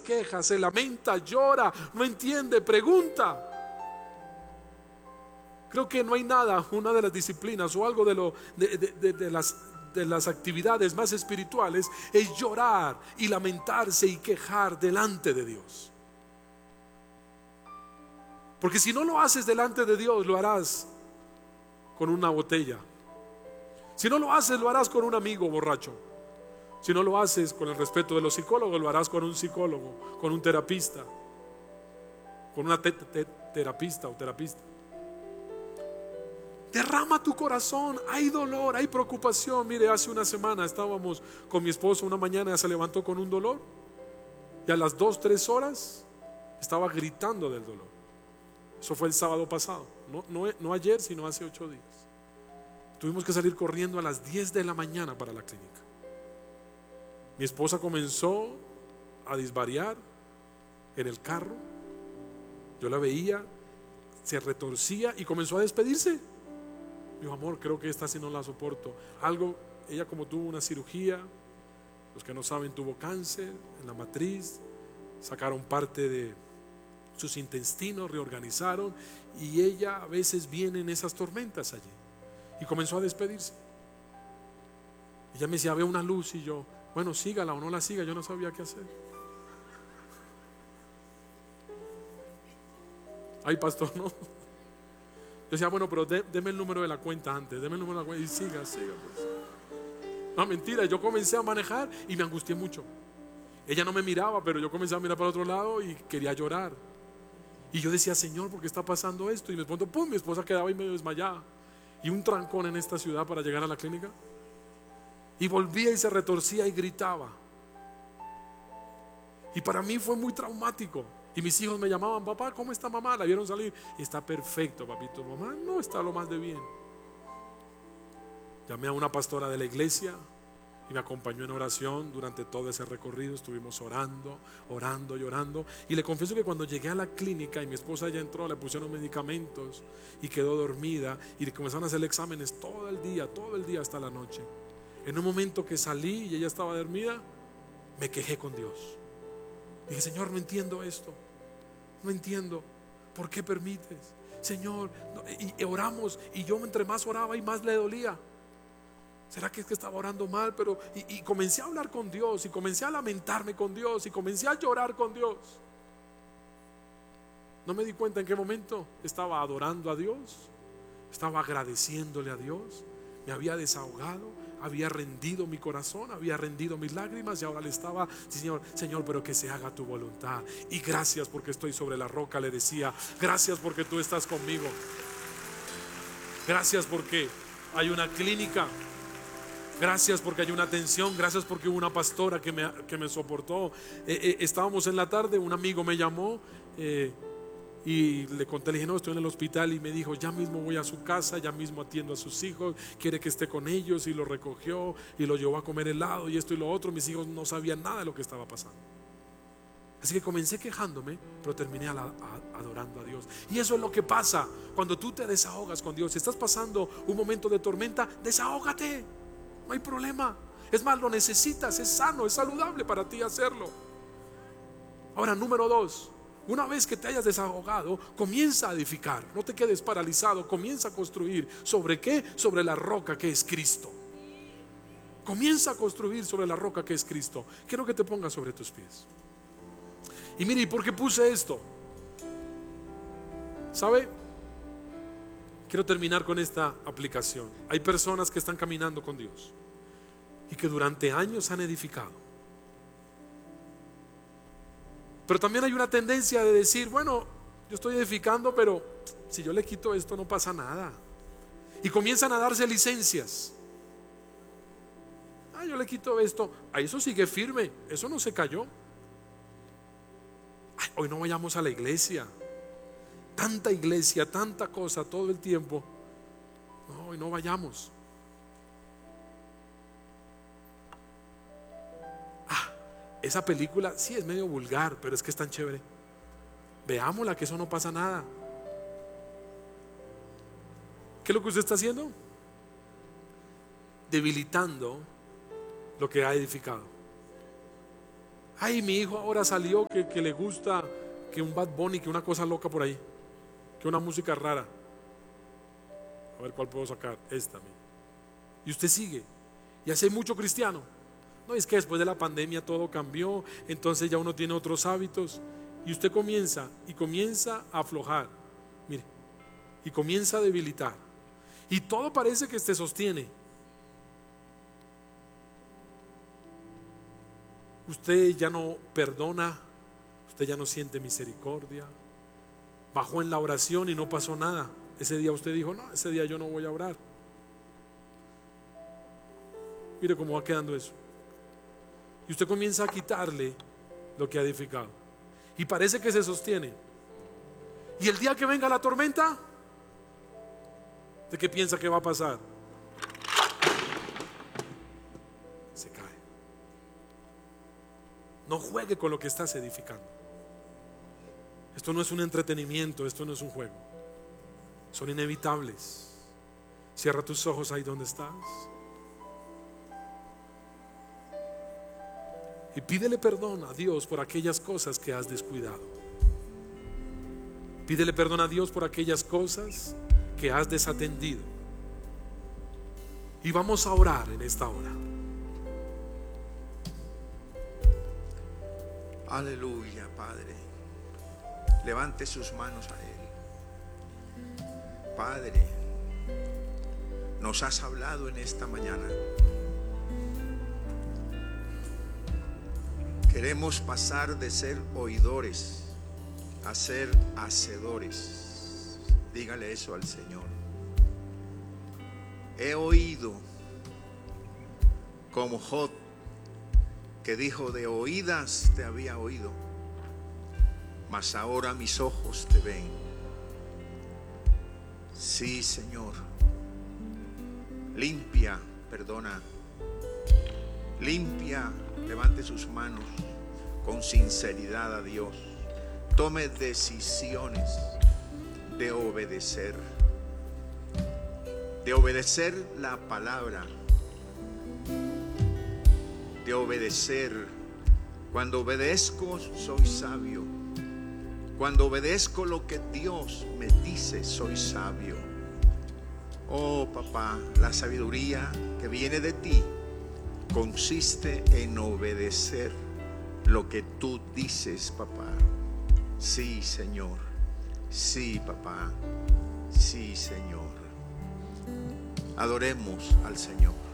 queja, se lamenta, llora, no entiende, pregunta. Creo que no hay nada, una de las disciplinas o algo de las actividades más espirituales es llorar y lamentarse y quejar delante de Dios. Porque si no lo haces delante de Dios, lo harás con una botella. Si no lo haces, lo harás con un amigo borracho. Si no lo haces con el respeto de los psicólogos, lo harás con un psicólogo, con un terapista, con una terapista o terapista. Derrama tu corazón, hay dolor, hay preocupación. Mire, hace una semana estábamos con mi esposo, una mañana se levantó con un dolor y a las 2-3 horas estaba gritando del dolor. Eso fue el sábado pasado, no ayer, sino hace 8 días. Tuvimos que salir corriendo a las 10 de la mañana para la clínica. Mi esposa comenzó a disvariar en el carro. Yo la veía, se retorcía y comenzó a despedirse. Me dijo, amor, creo que esta sí no la soporto. Ella como tuvo una cirugía, los que no saben, tuvo cáncer en la matriz, sacaron parte de sus intestinos, reorganizaron, y ella a veces viene en esas tormentas allí. Y comenzó a despedirse. Ella me decía, ve una luz, y yo, bueno, sígala o no la siga, yo no sabía qué hacer. Ay, pastor, no. Yo decía, bueno, pero deme el número de la cuenta antes, deme el número de la cuenta y siga pues. No, mentira, yo comencé a manejar y me angustié mucho. Ella no me miraba, pero yo comencé a mirar para otro lado y quería llorar. Y yo decía, Señor, ¿por qué está pasando esto? Y de pronto, pum, mi esposa quedaba ahí medio desmayada. Y un trancón en esta ciudad para llegar a la clínica. Y volvía y se retorcía y gritaba. Y para mí fue muy traumático. Y mis hijos me llamaban, papá, ¿cómo está mamá? La vieron salir y está perfecto, papito. Mamá no está lo más de bien. Llamé a una pastora de la iglesia y me acompañó en oración durante todo ese recorrido. Estuvimos orando, llorando. Y le confieso que cuando llegué a la clínica y mi esposa ya entró, le pusieron medicamentos y quedó dormida. Y le comenzaron a hacer exámenes todo el día hasta la noche. En un momento que salí y ella estaba dormida, me quejé con Dios. Dije, Señor, no entiendo esto. No entiendo. ¿Por qué permites? Señor, y oramos, y yo entre más oraba y más le dolía. ¿Será que es que estaba orando mal? Y comencé a hablar con Dios, y comencé a lamentarme con Dios, y comencé a llorar con Dios. No me di cuenta en qué momento estaba adorando a Dios, estaba agradeciéndole a Dios, me había desahogado, había rendido mi corazón, había rendido mis lágrimas, y ahora le estaba, Señor, pero que se haga tu voluntad. Y gracias porque estoy sobre la roca, le decía. Gracias porque tú estás conmigo. Gracias porque hay una clínica. Gracias porque hay una atención. Gracias porque hubo una pastora que me soportó. Estábamos en la tarde, un amigo me llamó y le conté, le dije, no, estoy en el hospital, y me dijo, ya mismo voy a su casa, ya mismo atiendo a sus hijos, quiere que esté con ellos, y lo recogió y lo llevó a comer helado y esto y lo otro. Mis hijos no sabían nada de lo que estaba pasando. Así que comencé quejándome, pero terminé adorando a Dios. Y eso es lo que pasa cuando tú te desahogas con Dios. Si estás pasando un momento de tormenta, desahógate, no hay problema. Es más, lo necesitas, es sano, es saludable para ti hacerlo. Ahora, número 2, una vez que te hayas desahogado, comienza a edificar. No te quedes paralizado, comienza a construir. ¿Sobre qué? Sobre la roca que es Cristo. Comienza a construir sobre la roca que es Cristo. Quiero que te pongas sobre tus pies. Y mire, ¿y por qué puse esto? ¿Sabe? Quiero terminar con esta aplicación. Hay personas que están caminando con Dios y que durante años han edificado. Pero también hay una tendencia de decir, bueno, yo estoy edificando, pero si yo le quito esto no pasa nada. Y comienzan a darse licencias. Yo le quito esto, eso sigue firme, eso no se cayó. Hoy no vayamos a la iglesia. Tanta iglesia, tanta cosa todo el tiempo. No, hoy no vayamos. Esa película sí es medio vulgar, pero es que es tan chévere. Veámosla, que eso no pasa nada. ¿Qué es lo que usted está haciendo? Debilitando lo que ha edificado. Ay, mi hijo ahora salió que le gusta que un Bad Bunny, que una cosa loca por ahí, que una música rara. A ver cuál puedo sacar. Esta, mira. Y usted sigue. Y así hay mucho cristiano. No, es que después de la pandemia todo cambió, entonces ya uno tiene otros hábitos. Y usted comienza a aflojar. Mire, y comienza a debilitar. Y todo parece que te sostiene. Usted ya no perdona, usted ya no siente misericordia. Bajó en la oración y no pasó nada. Ese día usted dijo, no, ese día yo no voy a orar. Mire cómo va quedando eso. Y usted comienza a quitarle lo que ha edificado. Y parece que se sostiene. Y el día que venga la tormenta, ¿de qué piensa que va a pasar? Se cae. No juegue con lo que estás edificando. Esto no es un entretenimiento, esto no es un juego. Son inevitables. Cierra tus ojos ahí donde estás. Y pídele perdón a Dios por aquellas cosas que has descuidado. Pídele perdón a Dios por aquellas cosas que has desatendido. Y vamos a orar en esta hora. Aleluya, Padre. Levante sus manos a Él. Padre, nos has hablado en esta mañana. Queremos pasar de ser oidores a ser hacedores. Dígale eso al Señor. He oído como Job, que dijo: de oídas te había oído, mas ahora mis ojos te ven. Sí, Señor. Limpia, perdona. Limpia, levante sus manos con sinceridad a Dios. Tome decisiones de obedecer la palabra, de obedecer. Cuando obedezco soy sabio. Cuando obedezco lo que Dios me dice, soy sabio. Oh, papá, la sabiduría que viene de ti consiste en obedecer lo que tú dices, papá. Sí, Señor. Sí, papá. Sí, Señor. Adoremos al Señor.